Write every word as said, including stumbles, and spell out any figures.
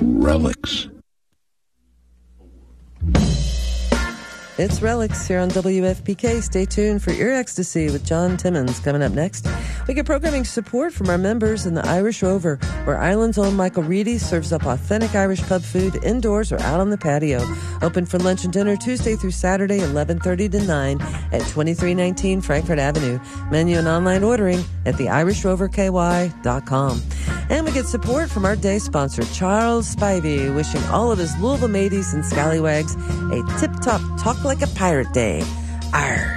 Relics. It's Relics here on W F P K. Stay tuned for Ear Ecstasy with John Timmons coming up next. We get programming support from our members in the Irish Rover, where Ireland's own Michael Reedy serves up authentic Irish pub food indoors or out on the patio. Open for lunch and dinner Tuesday through Saturday, eleven thirty to nine at twenty-three nineteen Frankfurt Avenue. Menu and online ordering at the irish rover k y dot com. And we get support from our day sponsor, Charles Spivey, wishing all of his Louisville mateys and scallywags a tip-top talk like a pirate day. Arr.